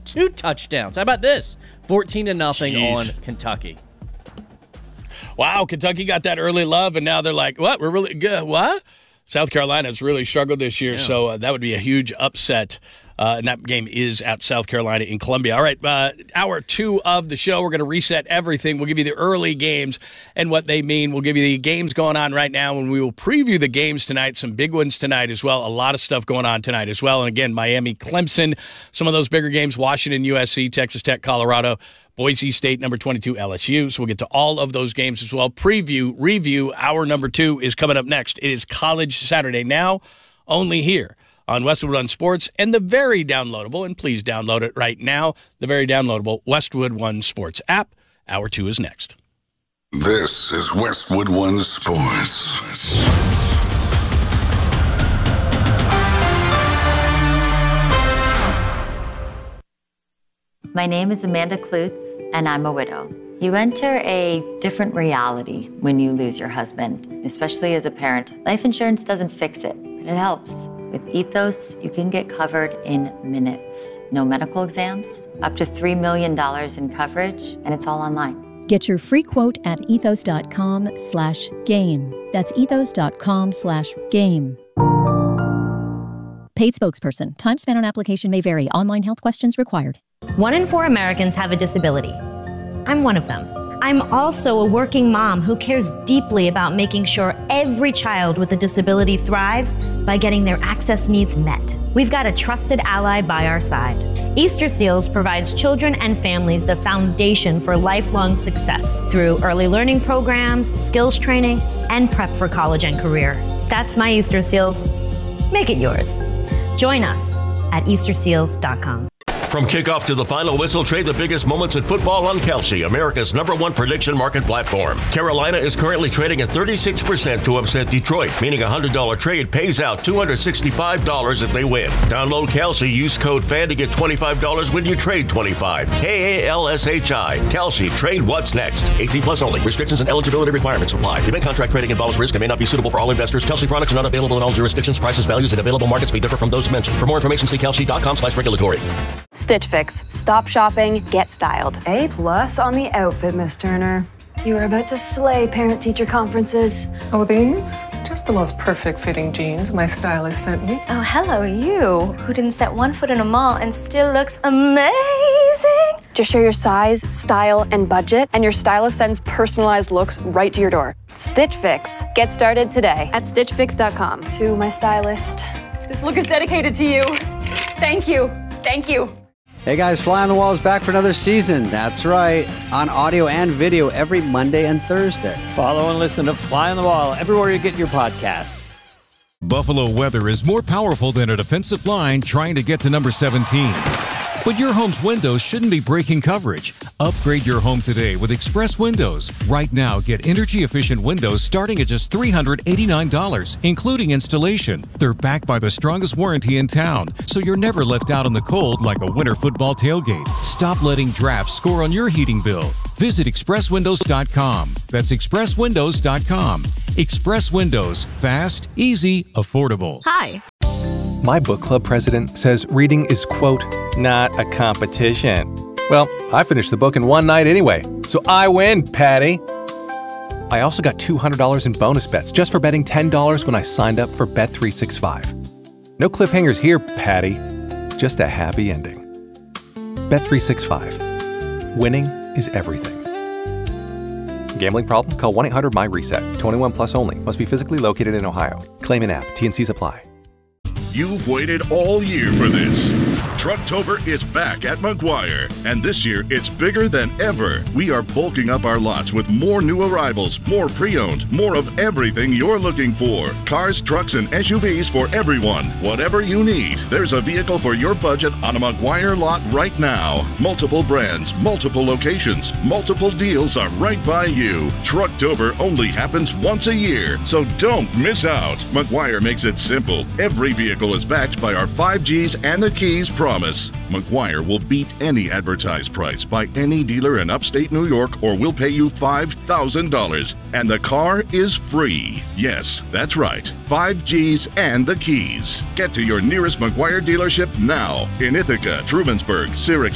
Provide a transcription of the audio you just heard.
2 touchdowns. How about this? 14-0 on Kentucky. Wow, Kentucky got that early love, and now they're like, what? We're really good. What? South Carolina's really struggled this year, so that would be a huge upset. And that game is at South Carolina in Columbia. All right, hour 2 of the show, we're going to reset everything. We'll give you the early games and what they mean. We'll give you the games going on right now, and we will preview the games tonight, some big ones tonight as well. A lot of stuff going on tonight as well. And again, Miami, Clemson, some of those bigger games, Washington, USC, Texas Tech, Colorado, Boise State, number 22, LSU. So we'll get to all of those games as well. Review, hour number 2 is coming up next. It is College Saturday now, only here on Westwood One Sports and the very downloadable, and please download it right now, the very downloadable Westwood One Sports app. Hour 2 is next. This is Westwood One Sports. My name is Amanda Klutz, and I'm a widow. You enter a different reality when you lose your husband, especially as a parent. Life insurance doesn't fix it, but it helps. With Ethos, you can get covered in minutes. No medical exams, up to $3 million in coverage, and it's all online. Get your free quote at ethos.com/game. That's ethos.com/game. Paid spokesperson. Time spent on application may vary. Online health questions required. 1 in 4 Americans have a disability. I'm one of them. I'm also a working mom who cares deeply about making sure every child with a disability thrives by getting their access needs met. We've got a trusted ally by our side. Easter Seals provides children and families the foundation for lifelong success through early learning programs, skills training, and prep for college and career. That's my Easter Seals. Make it yours. Join us at easterseals.com. From kickoff to the final whistle, trade the biggest moments in football on Kalshi, America's #1 prediction market platform. Carolina is currently trading at 36% to upset Detroit, meaning a $100 trade pays out $265 if they win. Download Kalshi, use code FAN to get $25 when you trade $25. KALSHI. Kalshi, trade what's next. 18 plus only. Restrictions and eligibility requirements apply. Event contract trading involves risk and may not be suitable for all investors. Kalshi products are not available in all jurisdictions. Prices, values, and available markets may differ from those mentioned. For more information, see kalshi.com/regulatory. Stitch Fix. Stop shopping, get styled. A+ on the outfit, Miss Turner. You were about to slay parent-teacher conferences. Oh, these? Just the most perfect fitting jeans my stylist sent me. Oh, hello, you, who didn't set one foot in a mall and still looks amazing. Just share your size, style, and budget, and your stylist sends personalized looks right to your door. Stitch Fix. Get started today at stitchfix.com. To my stylist, this look is dedicated to you. Thank you. Thank you. Hey guys, Fly on the Wall is back for another season. That's right, on audio and video every Monday and Thursday. Follow and listen to Fly on the Wall everywhere you get your podcasts. Buffalo weather is more powerful than a defensive line trying to get to number 17. But your home's windows shouldn't be breaking coverage. Upgrade your home today with Express Windows. Right now, get energy-efficient windows starting at just $389, including installation. They're backed by the strongest warranty in town, so you're never left out in the cold like a winter football tailgate. Stop letting drafts score on your heating bill. Visit expresswindows.com. That's expresswindows.com. Express Windows. Fast, easy, affordable. Hi. My book club president says reading is, quote, not a competition. Well, I finished the book in one night anyway, so I win, Patty. I also got $200 in bonus bets just for betting $10 when I signed up for Bet365. No cliffhangers here, Patty. Just a happy ending. Bet365. Winning is everything. Gambling problem? Call 1-800-MY-RESET. 21 plus only. Must be physically located in Ohio. Claim in app. T&Cs apply. You've waited all year for this. Trucktober is back at Maguire, and this year it's bigger than ever. We are bulking up our lots with more new arrivals, more pre-owned, more of everything you're looking for. Cars, trucks, and SUVs for everyone. Whatever you need, there's a vehicle for your budget on a Maguire lot right now. Multiple brands, multiple locations, multiple deals are right by you. Trucktober only happens once a year, so don't miss out. Maguire makes it simple. Every vehicle is backed by our 5Gs and the Keys promise. Maguire will beat any advertised price by any dealer in upstate New York, or we'll pay you $5,000. And the car is free. Yes, that's right. 5Gs and the Keys. Get to your nearest Maguire dealership now in Ithaca, Trumansburg, Syracuse,